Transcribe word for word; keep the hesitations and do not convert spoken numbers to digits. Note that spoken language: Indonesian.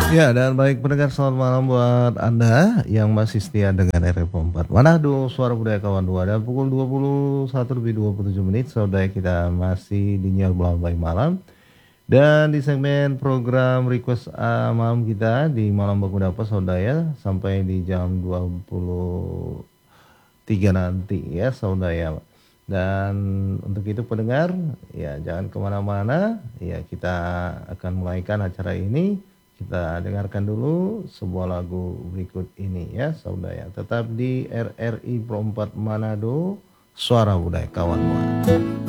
Ya, dan baik pendengar, selamat malam buat Anda yang masih setia dengan R F empat Manado, Suara Budaya Kawan dua. Dan pukul dua puluh satu lebih dua puluh tujuh menit, saudara, kita masih di Nyiar Belah Baik Malam. Dan di segmen program request uh, malam kita di Malam Baku Dapat, saudara, ya, sampai di jam dua puluh tiga nanti ya, saudara, ya. Dan untuk itu pendengar, ya jangan kemana-mana, ya kita akan mulaikan acara ini. Kita dengarkan dulu sebuah lagu berikut ini ya, saudara. Tetap di R R I Pro empat Manado, Suara Budaya Kawan.